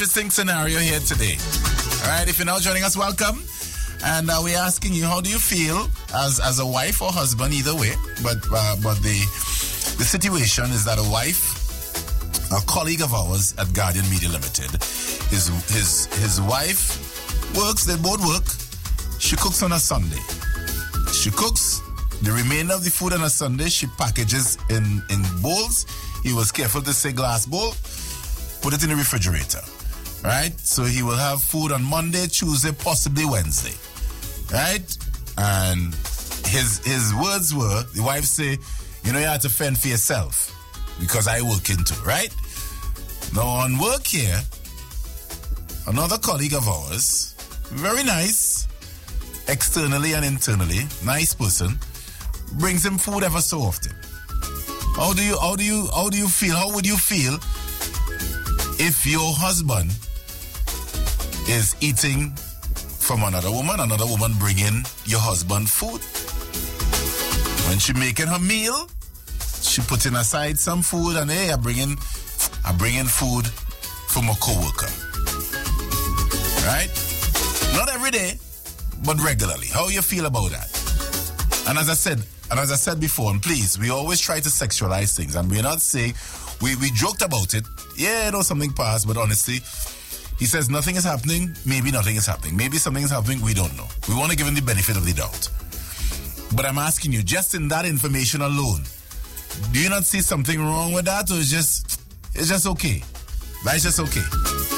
interesting scenario here today. All right, if you're now joining us, welcome. And we're asking you, how do you feel as a wife or husband, either way? But the situation is that a wife, a colleague of ours at Guardian Media Limited, his wife works, they both work. She cooks on a Sunday. She cooks the remainder of the food on a Sunday. She packages in bowls. He was careful to say glass bowl. Put it in the refrigerator. Right? So he will have food on Monday, Tuesday, possibly Wednesday. Right? And his words were, the wife say, you have to fend for yourself because I work into, right? Now on work here, another colleague of ours, very nice, externally and internally, nice person, brings him food ever so often. How do you feel? How would you feel if your husband is eating from another woman bringing your husband food? When she making her meal, she putting aside some food and hey, I'm bringing food from a coworker. Right? Not every day, but regularly. How you feel about that? And as I said before, and please, we always try to sexualize things, and we're not saying we joked about it. Yeah, something passed, but honestly, he says nothing is happening. Maybe nothing is happening. Maybe something is happening. We don't know. We want to give him the benefit of the doubt. But I'm asking you, just in that information alone, do you not see something wrong with that, or it's just okay? That's just okay.